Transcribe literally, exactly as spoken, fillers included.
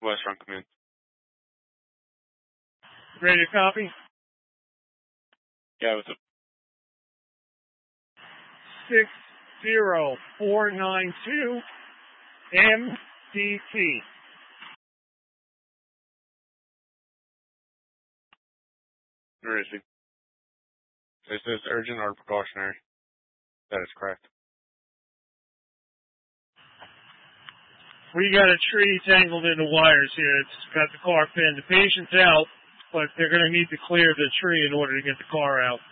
West Front, come in. Ready to copy? Yeah, what's up? six zero four nine two M D T. Where is he? Is this urgent or precautionary? That is correct. We got a tree tangled in the wires here. It's got the car pinned. The patient's out, but they're going to need to clear the tree in order to get the car out.